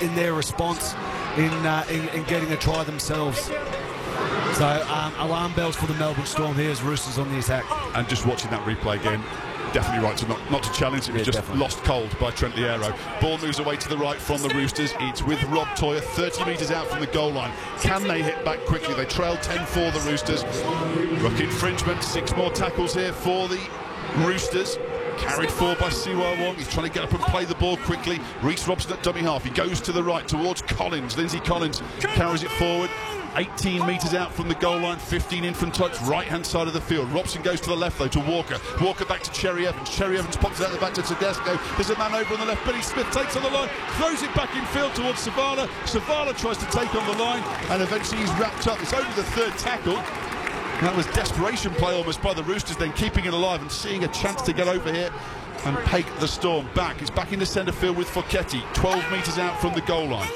in their response in getting a try themselves. So alarm bells for the Melbourne Storm here as Roosters on the attack. And just watching that replay again, definitely right to not to challenge. It was just definitely lost cold by Trent Loiero. Ball moves away to the right from the Roosters. It's with Rob Toyer 30 metres out from the goal line. Can they hit back quickly? They trail 10-4 the Roosters. Ruck infringement, 6 more tackles here for the Roosters. Carried forward by Siwa Wong. He's trying to get up and play the ball quickly. Reece Robson at dummy half. He goes to the right towards Collins. Lindsay Collins carries it forward. 18 metres out from the goal line, 15 in from touch, right-hand side of the field. Robson goes to the left, though, to Walker. Walker back to Cherry Evans. Cherry Evans pops it out the back to Tedesco. There's a man over on the left. Billy Smith takes on the line, throws it back in field towards Savala. Savala tries to take on the line, and eventually he's wrapped up. It's only the 3rd tackle. That was desperation play almost by the Roosters, then keeping it alive and seeing a chance to get over here and peg the Storm back. It's back into centre field with Foketi, 12 metres out from the goal line.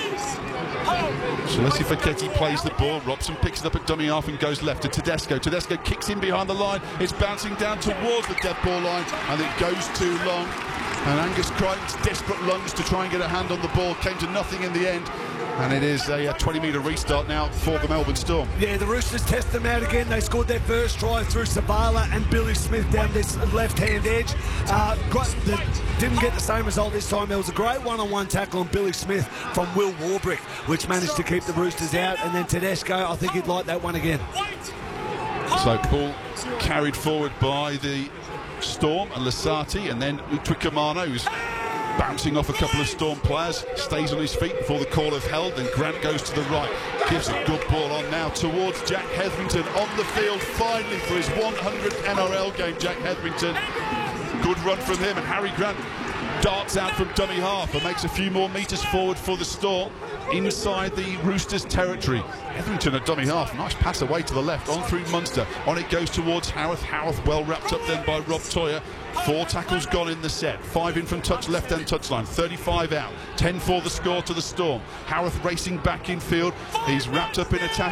Celessi Foketi plays the ball. Robson picks it up at dummy half and goes left to Tedesco. Tedesco kicks in behind the line. It's bouncing down towards the dead ball line, and it goes too long. And Angus Crichton's desperate lunge to try and get a hand on the ball came to nothing in the end. And it is a 20-metre restart now for the Melbourne Storm. Yeah, the Roosters test them out again. They scored their first try through Savala and Billy Smith down this left-hand edge. Didn't get the same result this time. There was a great one-on-one tackle on Billy Smith from Will Warbrick, which managed to keep the Roosters out. And then Tedesco, I think he'd like that one again. So ball carried forward by the Storm and Lasati, and then Utwikamano, who's bouncing off a couple of Storm players, stays on his feet before the call of held. Then Grant goes to the right, gives a good ball on now towards Jack Hetherington on the field finally for his 100th NRL game. Jack Hetherington, good run from him, and Harry Grant darts out from dummy half and makes a few more metres forward for the Storm inside the Roosters territory. Hetherington at dummy half, nice pass away to the left on through Munster. On it goes towards Howarth. Howarth well wrapped up then by Rob Toyer. 4 tackles gone in the set, 5 in from touch, left-hand touchline, 35 out, 10 for the score to the Storm. Howarth racing back in field, he's wrapped up in attack.